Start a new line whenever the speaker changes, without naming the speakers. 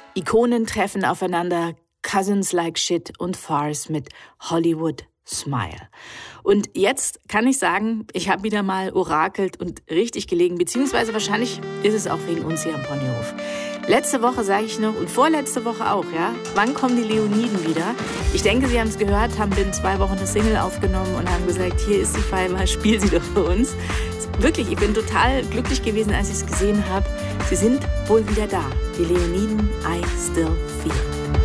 Ikonen treffen aufeinander, Cousins Like Shit und Farce mit Hollywood Smile. Und jetzt kann ich sagen, ich habe wieder mal orakelt und richtig gelegen, beziehungsweise wahrscheinlich ist es auch wegen uns hier am Ponyhof. Letzte Woche sage ich noch und vorletzte Woche auch, ja. Wann kommen die Leoniden wieder? Ich denke, Sie haben es gehört, haben in 2 Wochen eine Single aufgenommen und haben gesagt, hier ist die Pfeife, spiel sie doch für uns. Wirklich, ich bin total glücklich gewesen, als ich es gesehen habe. Sie sind wohl wieder da. Die Leoniden, I Still Feel.